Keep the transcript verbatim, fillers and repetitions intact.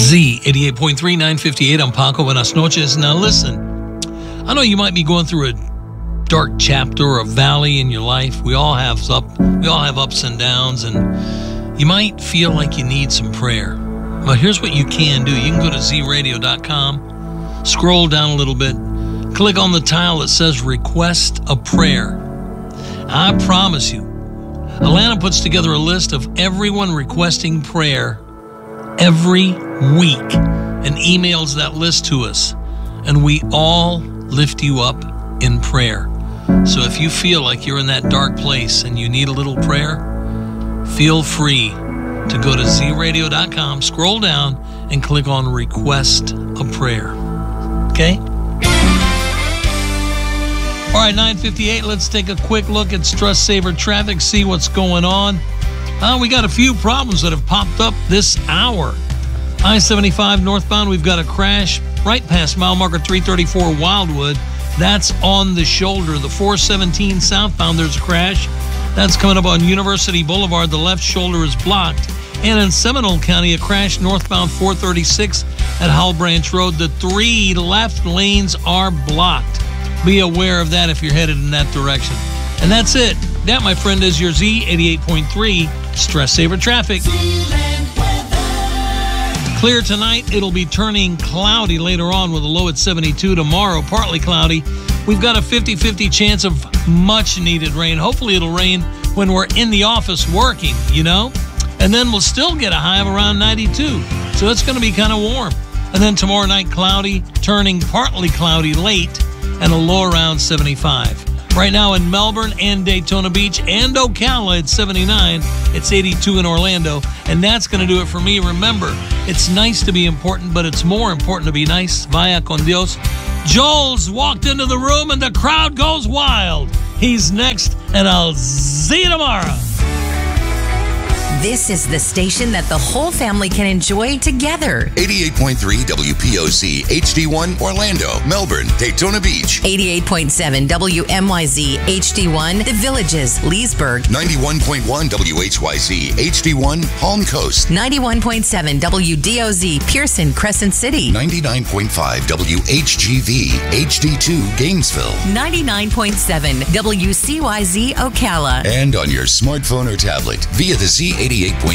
Z eighty-eight point three, nine fifty-eight. I'm Paco. Buenas noches. Now listen, I know you might be going through a dark chapter or a valley in your life. We all have up, we all have ups and downs, and you might feel like you need some prayer. But here's what you can do. You can go to z radio dot com, scroll down a little bit, click on the tile that says Request a Prayer. I promise you, Alana puts together a list of everyone requesting prayer every week and emails that list to us, and we all lift you up in prayer. So if you feel like you're in that dark place and you need a little prayer, feel free to go to z radio dot com, scroll down, and click on Request a Prayer. Okay? All right, nine fifty-eight, let's take a quick look at Stress Saver Traffic, see what's going on. Uh, we got a few problems that have popped up this hour. I seventy-five northbound, we've got a crash right past mile marker three thirty-four Wildwood. That's on the shoulder. The four seventeen southbound, there's a crash. That's coming up on University Boulevard. The left shoulder is blocked. And in Seminole County, a crash northbound four thirty-six at Howell Branch Road. The three left lanes are blocked. Be aware of that if you're headed in that direction. And that's it. That, my friend, is your Z eighty-eight point three Stress Saver Traffic. Clear tonight. It'll be turning cloudy later on with a low at seventy-two. Tomorrow, partly cloudy. We've got a fifty-fifty chance of much-needed rain. Hopefully it'll rain when we're in the office working, you know? And then we'll still get a high of around ninety-two. So it's going to be kind of warm. And then tomorrow night, cloudy, turning partly cloudy late, and a low around seventy-five. Right now in Melbourne and Daytona Beach and Ocala, it's seventy-nine. It's eighty-two in Orlando. And that's going to do it for me. Remember, it's nice to be important, but it's more important to be nice. Vaya con Dios. Joel's walked into the room and the crowd goes wild. He's next, and I'll see you tomorrow. This is the station that the whole family can enjoy together. eighty-eight point three W P O Z H D one Orlando, Melbourne, Daytona Beach. eighty-eight point seven W M Y Z H D one The Villages, Leesburg. ninety-one point one W H Y Z H D one Palm Coast. ninety-one point seven W D O Z Pearson, Crescent City. ninety-nine point five W H G V H D two Gainesville. ninety-nine point seven W C Y Z Ocala. And on your smartphone or tablet via the Z eighty-eight point